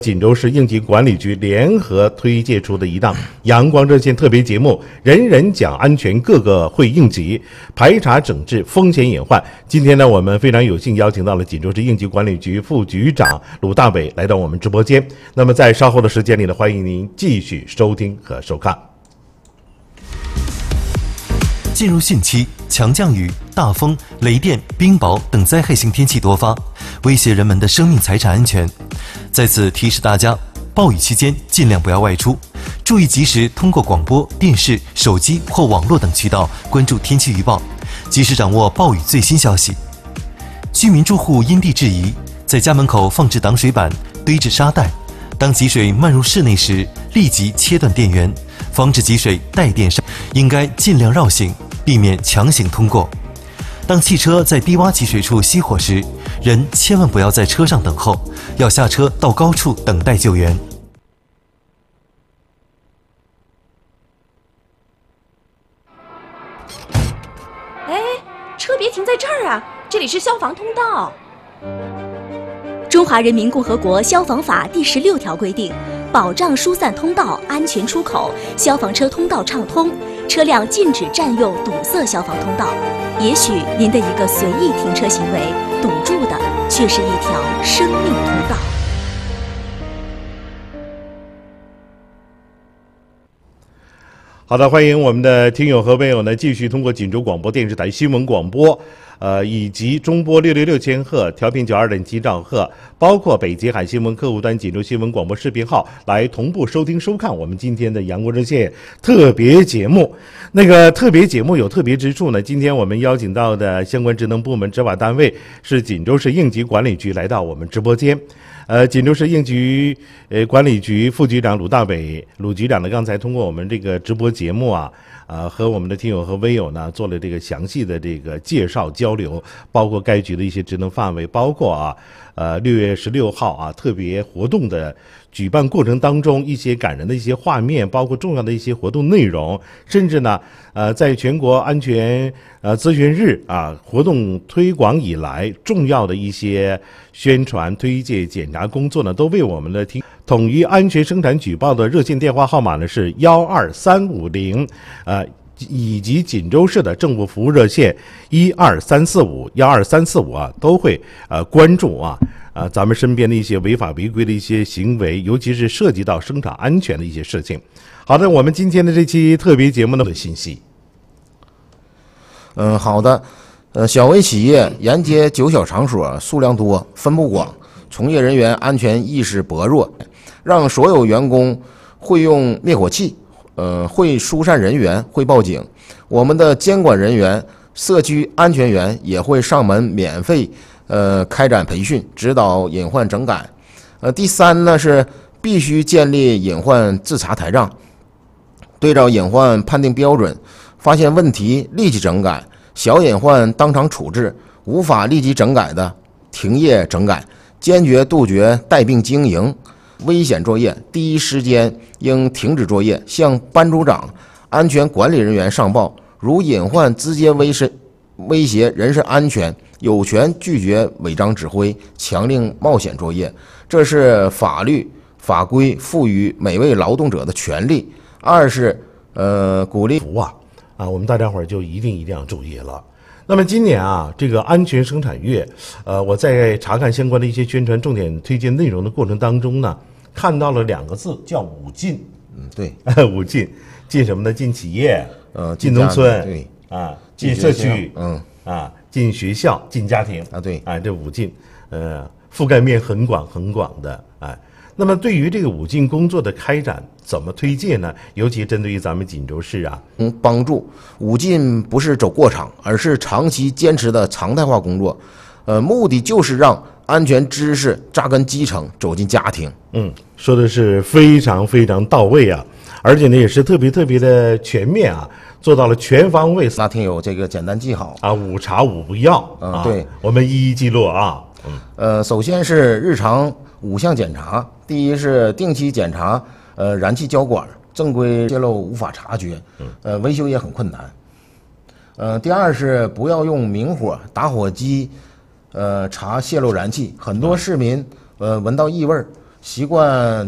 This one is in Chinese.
锦州市应急管理局联合推介出的一档阳光热线特别节目，人人讲安全，个个会应急，排查整治风险隐患。今天呢，我们非常有幸邀请到了锦州市应急管理局副局长鲁大伟来到我们直播间。那么在稍后的时间里呢，欢迎您继续收听和收看。 进入汛期，强降雨、大风、雷电、冰雹等灾害性天气多发，威胁人们的生命财产安全。在此提示大家，暴雨期间尽量不要外出，注意及时通过广播电视、手机或网络等渠道关注天气预报，及时掌握暴雨最新消息。居民住户因地制宜，在家门口放置挡水板，堆置沙袋，当积水漫入室内时，立即切断电源，防止积水带电上。应该尽量绕行，避免强行通过。当汽车在低洼积水处熄火时，人千万不要在车上等候，要下车到高处等待救援。 哎，车别停在这儿啊，这里是消防通道。 中华人民共和国消防法第16条规定，保障疏散通道、安全出口，消防车通道畅通，车辆禁止占用、堵塞消防通道。也许您的一个随意停车行为，堵住的却是一条生命通道。 好的，欢迎我们的听友和朋友呢，继续通过锦州广播电视台新闻广播，以及中波666千赫、调频92.7兆赫，包括北极海新闻客户端、锦州新闻广播视频号来同步收听收看我们今天的阳光热线特别节目。那个特别节目有特别之处呢，今天我们邀请到的相关职能部门执法单位是锦州市应急管理局来到我们直播间。锦州市应急管理局副局长鲁大伟，鲁局长呢，刚才通过我们这个直播节目啊，和我们的听友和微友呢做了这个详细的这个介绍交流，包括该局的一些职能范围，包括6月16号啊特别活动的举办过程当中一些感人的一些画面，包括重要的一些活动内容，甚至呢在全国安全咨询日啊活动推广以来重要的一些宣传推介检查工作呢，都为我们的统一安全生产举报的热线电话号码呢是12350，以及锦州市的政府服务热线12345啊，都会关注咱们身边的一些违法违规的一些行为，尤其是涉及到生产安全的一些事情。好的，我们今天的这期特别节目的信息。 好的。小微企业沿街9小场所数量多，分布广，从业人员安全意识薄弱，让所有员工会用灭火器，会疏散人员，会报警。我们的监管人员、社区安全员也会上门免费开展培训，指导隐患整改。第三呢是必须建立隐患自查台账，对照隐患判定标准，发现问题立即整改，小隐患当场处置，无法立即整改的停业整改，坚决杜绝带病经营。危险作业第一时间应停止作业，向班组长、安全管理人员上报。如隐患直接威胁人身安全，有权拒绝违章指挥，强令冒险作业。这是法律法规赋予每位劳动者的权利。二是鼓励我们大家伙儿就一定要注意了。那么今年这个安全生产月，我在查看相关的一些宣传重点推荐内容的过程当中呢，看到了2个字叫五禁。 对， 五禁，禁什么呢？禁企业，禁农村， 对禁社区，禁学校，禁家庭对， 这五禁，覆盖面很广的，那么对于这个五禁工作的开展，怎么推介呢？尤其针对于咱们锦州市帮助五禁不是走过场，而是长期坚持的常态化工作。目的就是让安全知识扎根基层，走进家庭。 说的是非常非常到位而且呢也是特别的全面做到了全方位。 那听有这个简单记好五查五不要对， 我们一一记录首先是日常5项检查，第一是定期检查燃气交管，正规泄漏无法察觉，维修也很困难。第二是不要用明火、打火机查泄漏燃气，很多市民闻到异味习惯